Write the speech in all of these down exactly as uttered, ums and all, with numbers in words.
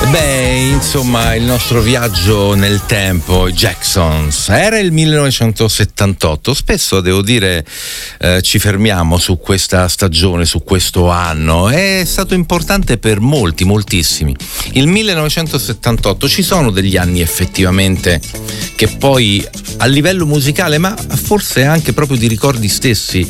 Beh, insomma, il nostro viaggio nel tempo, i Jacksons, era il millenovecentosettantotto. Spesso, devo dire, eh, ci fermiamo su questa stagione, su questo anno. È stato importante per molti, moltissimi. Il millenovecentosettantotto, ci sono degli anni effettivamente che poi a livello musicale, ma forse anche proprio di ricordi stessi,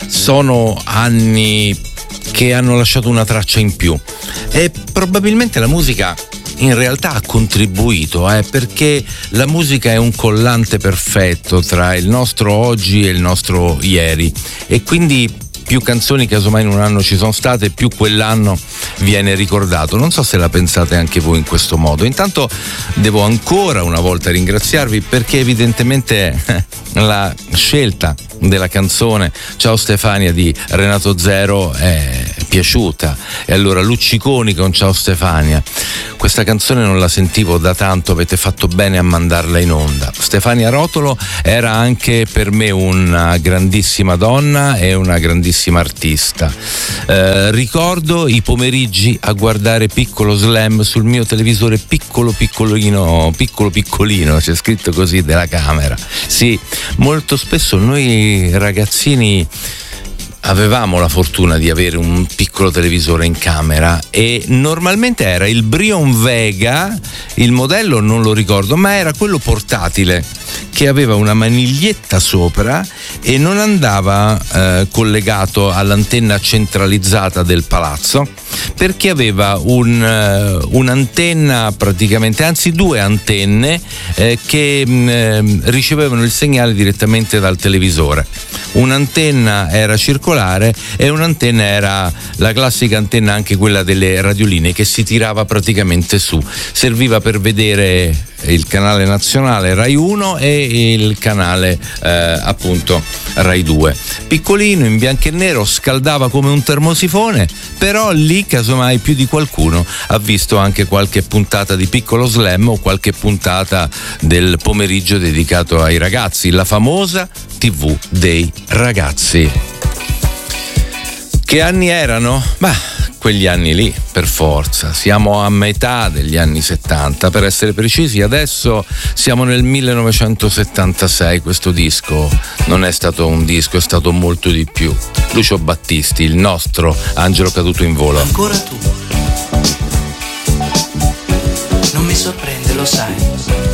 sono anni che hanno lasciato una traccia in più, e probabilmente la musica in realtà ha contribuito, eh, perché la musica è un collante perfetto tra il nostro oggi e il nostro ieri, e quindi più canzoni casomai in un anno ci sono state, più quell'anno viene ricordato. Non so se la pensate anche voi in questo modo. Intanto devo ancora una volta ringraziarvi, perché evidentemente la scelta della canzone Ciao Stefania di Renato Zero è piaciuta, e allora Lucciconi con Ciao Stefania. Questa canzone non la sentivo da tanto, avete fatto bene a mandarla in onda. Stefania Rotolo era anche per me una grandissima donna e una grandissima artista. Eh, ricordo i pomeriggi a guardare Piccolo Slam sul mio televisore piccolo piccolino, piccolo piccolino, c'è scritto così, della camera. Sì, molto spesso noi ragazzini avevamo la fortuna di avere un piccolo televisore in camera, e normalmente era il Brion Vega, il modello non lo ricordo, ma era quello portatile che aveva una maniglietta sopra e non andava eh, collegato all'antenna centralizzata del palazzo, perché aveva un, uh, un'antenna praticamente, anzi due antenne eh, che mh, ricevevano il segnale direttamente dal televisore. Un'antenna era circolare e un'antenna era la classica antenna, anche quella delle radioline, che si tirava praticamente su. Serviva per vedere il canale nazionale Rai uno e il canale eh, appunto Rai due. Piccolino, in bianco e nero, scaldava come un termosifone, però lì casomai più di qualcuno ha visto anche qualche puntata di Piccolo Slam o qualche puntata del pomeriggio dedicato ai ragazzi, la famosa tivù dei ragazzi. Che anni erano? Bah, quegli anni lì, per forza. Siamo a metà degli anni settanta, per essere precisi. Adesso siamo nel millenovecentosettantasei. Questo disco non è stato un disco, è stato molto di più. Lucio Battisti, il nostro angelo caduto in volo. Ancora tu non mi sorprende, lo sai.